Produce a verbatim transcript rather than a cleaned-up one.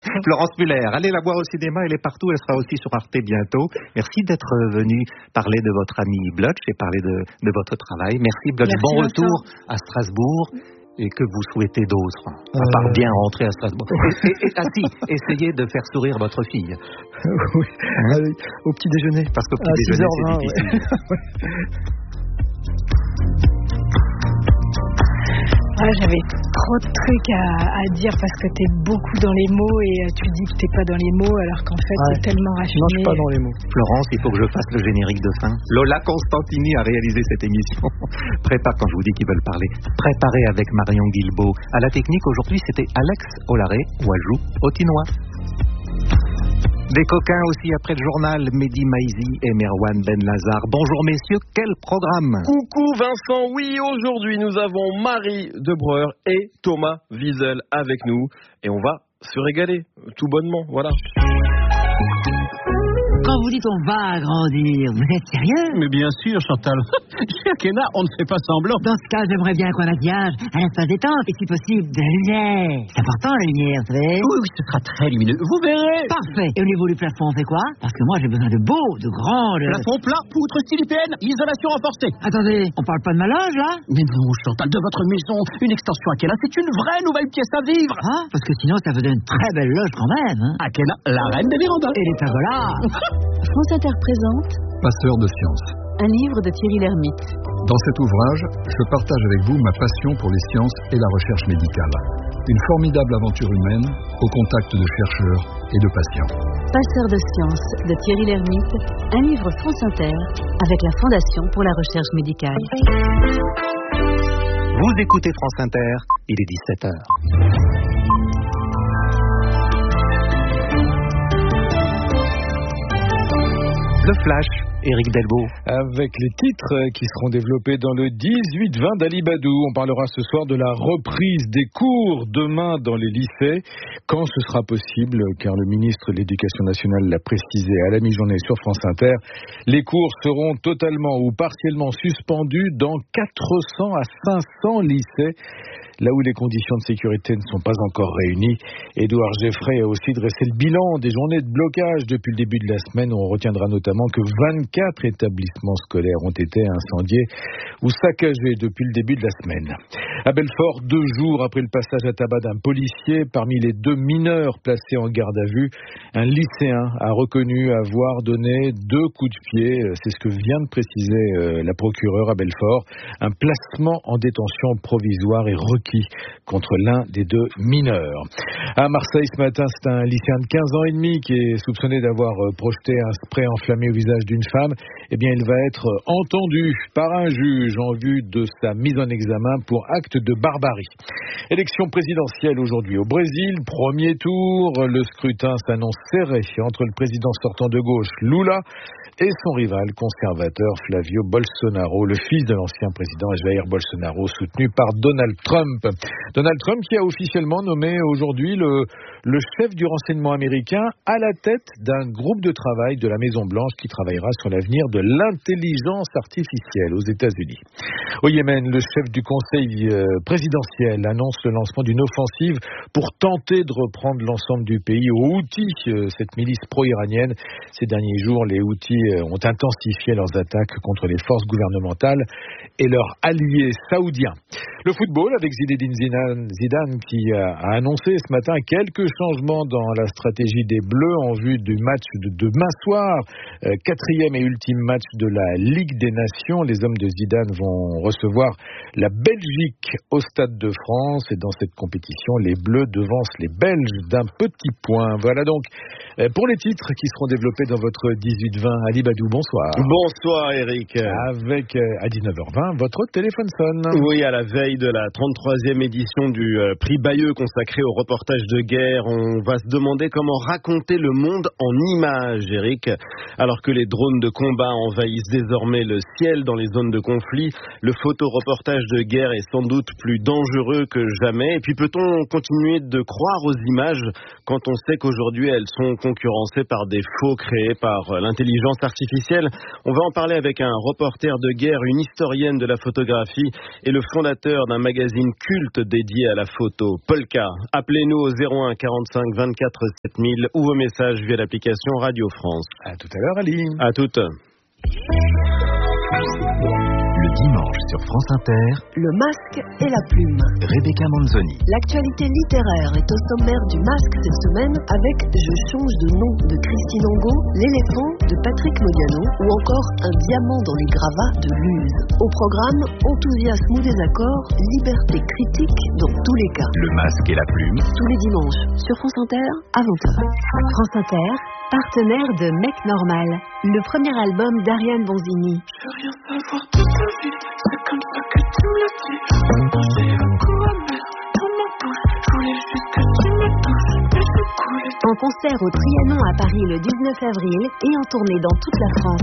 Florence Muller, allez la voir au cinéma, elle est partout, elle sera aussi sur Arte bientôt. Merci d'être venu parler de votre ami Blutch et parler de, de votre travail. Merci Blutch, Merci, bon Vincent. retour à Strasbourg. Et que vous souhaitez d'autres, à Euh... part bien rentrer à Strasbourg. Et, et, et, ah si, essayez de faire sourire votre fille. Oui, hein? Allez, au petit déjeuner. Parce qu'au petit déjeuner, c'est difficile. Ouais. Ah, j'avais trop de trucs à, à dire parce que t'es beaucoup dans les mots et tu dis que t'es pas dans les mots alors qu'en fait ouais. t'es tellement raffiné. Non, je suis pas dans les mots. Florence, il faut que je fasse le générique de fin. Lola Constantini a réalisé cette émission. Prépare, quand je vous dis qu'ils veulent parler, préparez avec Marion Guilbault. À la technique, aujourd'hui, c'était Alex Olaré, Ouajou, Otinois. Des coquins aussi après le journal, Mehdi Maizi et Merwan Benlazar. Bonjour messieurs, quel programme? Coucou Vincent, oui, aujourd'hui nous avons Marie Debreur et Thomas Wiesel avec nous. Et on va se régaler, tout bonnement, voilà. Quand vous dites on va grandir, vous êtes sérieux? Mais bien sûr, Chantal. Chez Akena, on ne fait pas semblant. Dans ce cas, j'aimerais bien qu'on maquillage à l'espace détente et si possible de la lumière. C'est important la lumière, vous savez? Oui, oui, ce sera très lumineux. Vous verrez. Parfait. Et au niveau du plafond, on fait quoi? Parce que moi, j'ai besoin de beau, de grand, de... Plafond plat, poutre style I P N, isolation renforcée. Attendez, on parle pas de ma loge, là? Mais non, Chantal, de votre maison, une extension Akena, c'est une vraie nouvelle pièce à vivre. Ah, parce que sinon, ça faisait une très belle loge quand même, hein? Akena, la reine des vérandas. Et les pergolas. France Inter présente Passeur de sciences. Un livre de Thierry Lhermitte. Dans cet ouvrage, je partage avec vous ma passion pour les sciences et la recherche médicale. Une formidable aventure humaine au contact de chercheurs et de patients. Passeur de sciences de Thierry Lhermitte, un livre France Inter avec la Fondation pour la recherche médicale. Vous écoutez France Inter, il est dix-sept heures. Le Flash, Éric Delvaux. Avec les titres qui seront développés dans le dix-huit vingt d'Ali Badou. On parlera ce soir de la reprise des cours demain dans les lycées. Quand ce sera possible, car le ministre de l'Éducation nationale l'a précisé à la mi-journée sur France Inter, les cours seront totalement ou partiellement suspendus dans quatre cents à cinq cents lycées. Là où les conditions de sécurité ne sont pas encore réunies. Édouard Geffray a aussi dressé le bilan des journées de blocage depuis le début de la semaine. On retiendra notamment que vingt-quatre établissements scolaires ont été incendiés ou saccagés depuis le début de la semaine. À Belfort, deux jours après le passage à tabac d'un policier, parmi les deux mineurs placés en garde à vue, un lycéen a reconnu avoir donné deux coups de pied. C'est ce que vient de préciser la procureure à Belfort. Un placement en détention provisoire est requis contre l'un des deux mineurs. À Marseille ce matin, c'est un lycéen de quinze ans et demi qui est soupçonné d'avoir projeté un spray enflammé au visage d'une femme. Eh bien, il va être entendu par un juge en vue de sa mise en examen pour acte de barbarie. Élection présidentielle aujourd'hui au Brésil, premier tour. Le scrutin s'annonce serré entre le président sortant de gauche, Lula, et son rival conservateur Flavio Bolsonaro, le fils de l'ancien président Jair Bolsonaro, soutenu par Donald Trump. Donald Trump qui a officiellement nommé aujourd'hui le, le chef du renseignement américain à la tête d'un groupe de travail de la Maison-Blanche qui travaillera sur l'avenir de l'intelligence artificielle aux États-Unis. Au Yémen, le chef du conseil présidentiel annonce le lancement d'une offensive pour tenter de reprendre l'ensemble du pays aux Houthis, cette milice pro-iranienne. Ces derniers jours, les Houthis ont intensifié leurs attaques contre les forces gouvernementales et leurs alliés saoudiens. Le football avec Zinedine Zidane, Zidane qui a annoncé ce matin quelques changements dans la stratégie des Bleus en vue du match de demain soir, euh, quatrième et ultime match de la Ligue des Nations. Les hommes de Zidane vont recevoir la Belgique au Stade de France et dans cette compétition, les Bleus devancent les Belges d'un petit point. Voilà donc euh, pour les titres qui seront développés dans votre dix-huit vingt. Ali Badou, bonsoir. Bonsoir Eric. Avec euh, à dix-neuf heures vingt, votre téléphone sonne. Oui, à la veille de la trente-troisième édition du euh, prix Bayeux consacré au reportage de guerre, on va se demander comment raconter le monde en images, Eric. Alors que les drones de combat envahissent désormais le ciel dans les zones de conflit, le photoreportage de guerre est sans doute plus dangereux que jamais. Et puis peut-on continuer de croire aux images quand on sait qu'aujourd'hui elles sont concurrencés par des faux créés par l'intelligence artificielle. On va en parler avec un reporter de guerre, une historienne de la photographie et le fondateur d'un magazine culte dédié à la photo, Polka. Appelez-nous au zéro un quarante-cinq vingt-quatre sept mille ou vos messages via l'application Radio France. À tout à l'heure, Ali. À toutes. Le dimanche sur France Inter, Le masque et la plume. Rebecca Manzoni. L'actualité littéraire est au sommaire du masque cette semaine avec Je change de nom de Christine Angot, L'éléphant de Patrick Modiano ou encore Un diamant dans les gravats de Luz. Au programme, enthousiasme ou désaccord, liberté critique dans tous les cas. Le masque et la plume. Tous les dimanches sur France Inter à vingt heures. France Inter, partenaire de Mec Normal, le premier album d'Ariane Bonzini. Je veux rien savoir de ta vie, c'est comme ça que tu me l'as dit. J'ai un goût amer dans ma bouche, je voulais juste que tu me touches, mais je coulais. En concert au Trianon à Paris le dix-neuf avril et en tournée dans toute la France.